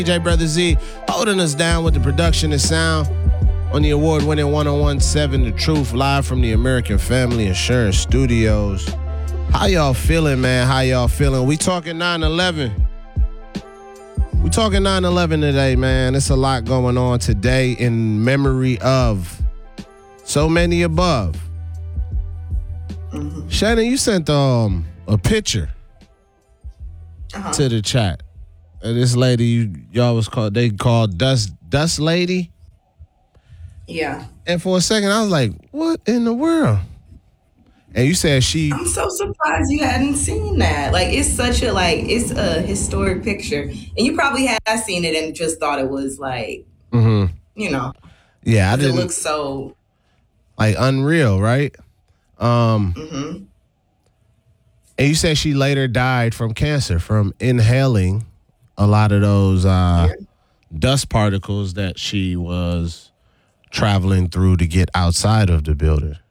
DJ Brother Z holding us down with the production and sound on the award-winning 101.7 The Truth, live from the American Family Insurance Studios. How y'all feeling, man? How y'all feeling? We talking 9/11. We talking 9/11 today, man. It's a lot going on today in memory of so many above. Mm-hmm. Shannon, you sent a picture to the chat. This lady y'all was called, they called Dust Lady. Yeah. And for a second, I was like, what in the world? And you said I'm so surprised you hadn't seen that. Like, it's such a, it's a historic picture. And you probably had seen it and just thought it was like, Yeah, I didn't. It looks so. Like, unreal, right? Mm-hmm. And you said she later died from cancer, from inhaling a lot of those dust particles that she was traveling through to get outside of the building.